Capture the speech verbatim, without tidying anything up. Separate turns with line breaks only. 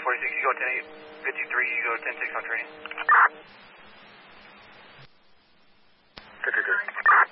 forty-six, you go ten eight, fifty-three, you go ten six on training.
fifty-three.